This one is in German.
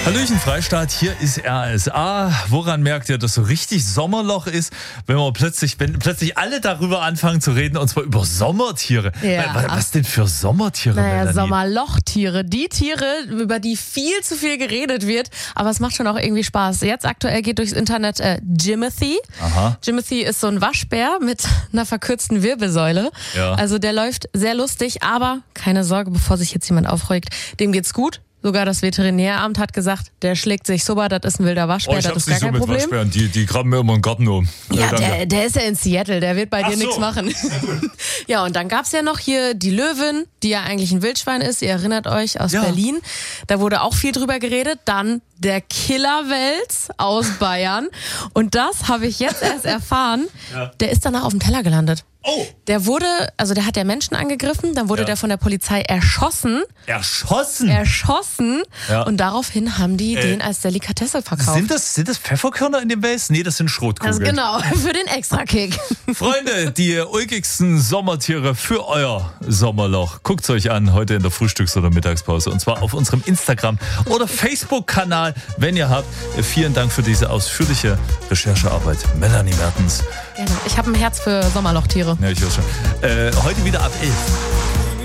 Hallöchen Freistaat, hier ist RSA. Woran merkt ihr, dass so richtig Sommerloch ist, wenn plötzlich alle darüber anfangen zu reden, und zwar über Sommertiere. Ja. Was denn für Sommertiere, Melanie? Sommerlochtiere. Die Tiere, über die viel zu viel geredet wird, aber es macht schon auch irgendwie Spaß. Jetzt aktuell geht durchs Internet Jimothy. Aha. Jimothy ist so ein Waschbär mit einer verkürzten Wirbelsäule. Ja. Also der läuft sehr lustig, aber keine Sorge, bevor sich jetzt jemand aufregt, dem geht's gut. Sogar das Veterinäramt hat gesagt, der schlägt sich super, das ist ein wilder Waschbär, Ich das hab's ist gar nicht so kein mit Problem. Waschbären, die graben mir immer einen Garten um. Ja, Danke. der ist ja in Seattle, der wird bei dir so. nichts machen. Ja, und dann gab's ja noch hier die Löwin, die ja eigentlich ein Wildschwein ist, ihr erinnert euch, aus Ja. Berlin. Da wurde auch viel drüber geredet. Dann der Killerwels aus Bayern. Und das habe ich jetzt erst erfahren, Ja. der ist danach auf dem Teller gelandet. Oh, Der hat ja Menschen angegriffen, dann wurde Ja. der von der Polizei erschossen. erschossen. Ja. Und daraufhin haben die den als Delikatesse verkauft. Sind das Pfefferkörner in dem Wels? Nee, das sind Schrotkugeln. Also genau, für den Extrakick. Freunde, die ulkigsten Sommertiere für euer Sommerloch. Guckt's euch an, heute in der Frühstücks- oder Mittagspause. Und zwar auf unserem Instagram- oder Facebook-Kanal, wenn ihr habt. Vielen Dank für diese ausführliche Recherchearbeit. Melanie Mertens. Genau. Ich habe ein Herz für Sommerlochtiere. Ja, ich höre schon. Heute wieder ab 11.